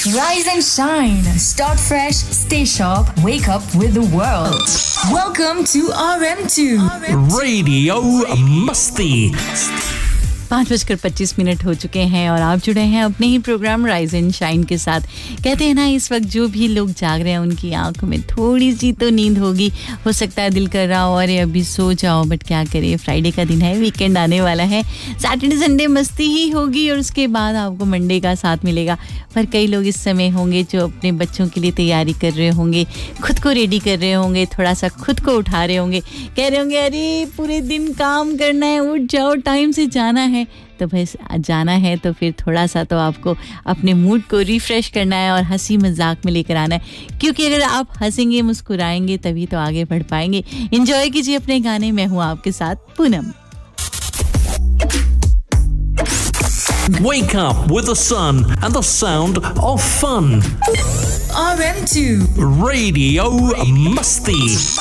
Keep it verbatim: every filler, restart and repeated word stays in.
Rise and shine. Start fresh. Stay sharp. Wake up with the world. Welcome to R M two. Radio Musti. पाँच बजकर पच्चीस minute हो चुके हैं और आप जुड़े हैं अपने ही प्रोग्राम राइज एंड शाइन के साथ। कहते हैं ना, इस वक्त जो भी लोग जाग रहे हैं उनकी आंखों में थोड़ी सी तो नींद होगी। हो सकता है दिल कर रहा हो अरे अभी सो जाओ, बट क्या करें, फ्राइडे का दिन है, वीकेंड आने वाला है, सैटरडे संडे मस्ती ही होगी और उसके बाद आपको मंडे का साथ मिलेगा। पर कई लोग इस समय होंगे जो अपने बच्चों के लिए तैयारी कर रहे होंगे, खुद को रेडी कर रहे होंगे, थोड़ा सा खुद को उठा रहे होंगे, कह रहे होंगे अरे पूरे दिन काम करना है, उठ जाओ, टाइम से जाना है। तो बस जाना है तो फिर थोड़ा सा तो आपको अपने मूड को रिफ्रेश करना है और हंसी मजाक में लेकर आना है, क्योंकि अगर आप हंसेंगे मुस्कुराएंगे तभी तो आगे बढ़ पाएंगे। एंजॉय कीजिए अपने गाने। मैं हूँ आपके साथ Poonam. Wake up with the sun and the sound of fun. R M two. Radio Musti.